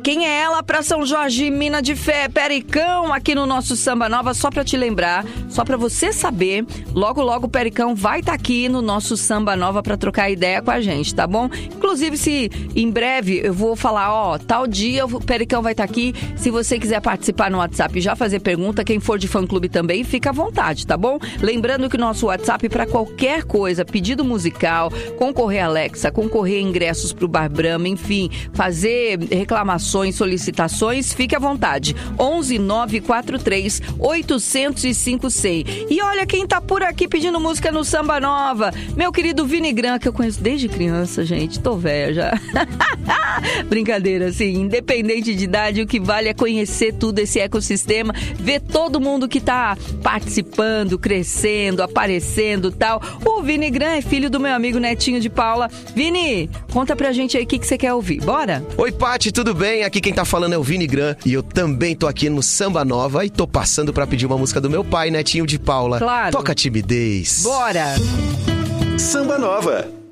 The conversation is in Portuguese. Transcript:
Quem é ela pra São Jorge, Mina de Fé, Pericão, aqui no nosso Samba Nova, só pra te lembrar, só pra você saber, logo o Pericão vai estar aqui no nosso Samba Nova pra trocar ideia com a gente, tá bom? Inclusive, se em breve eu vou falar, tal dia o Pericão vai estar aqui, se você quiser participar no WhatsApp e já fazer pergunta, quem for de fã-clube também, fica à vontade, tá bom? Lembrando que o nosso WhatsApp pra qualquer coisa, pedido musical, concorrer a Alexa, concorrer a ingressos pro Bar Brahma, enfim, fazer reclamações, solicitações, fique à vontade. 11 943 805 100. E olha quem tá por aqui pedindo música no Samba Nova. Meu querido Vini Gran, que eu conheço desde criança, gente. Tô velha já. Brincadeira, assim, independente de idade, o que vale é conhecer tudo esse ecossistema, ver todo mundo que tá participando, crescendo, aparecendo e tal. O Vini Gran é filho do meu amigo Netinho de Paula. Vini, conta pra gente aí o que você quer ouvir. Bora? Oi, Paty, tudo bem? Aqui quem tá falando é o Vini Gran e eu também tô aqui no Samba Nova e tô passando pra pedir uma música do meu pai, Netinho de Paula. Claro. Toca Timidez. Bora! Samba Nova.